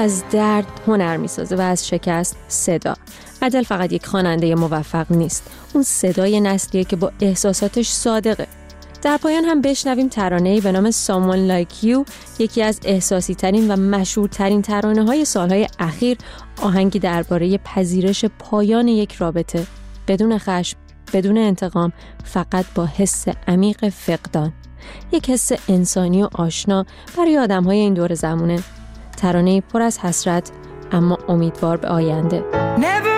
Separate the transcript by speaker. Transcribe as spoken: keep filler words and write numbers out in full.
Speaker 1: از درد هنر میسازه و از شکست صدا. ادل فقط یک خواننده موفق نیست، اون صدای نسلیه که با احساساتش صادقه. در پایان هم بشنویم ترانه‌ای به نام Someone Like You، یکی از احساسی ترین و مشهورترین ترانه های سالهای اخیر، آهنگی درباره پذیرش پایان یک رابطه، بدون خشم، بدون انتقام، فقط با حس عمیق فقدان. یک حس انسانی و آشنا برای آدم‌های این دور زمونه. ترانه‌ای پر از حسرت اما امیدوار به آینده. Never